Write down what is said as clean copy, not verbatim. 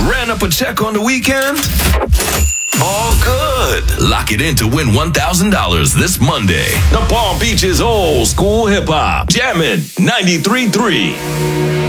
Ran up a check on the weekend? All good. Lock it in to win $1,000 this Monday. The Palm Beach's old school hip hop. Jammin' 93.3.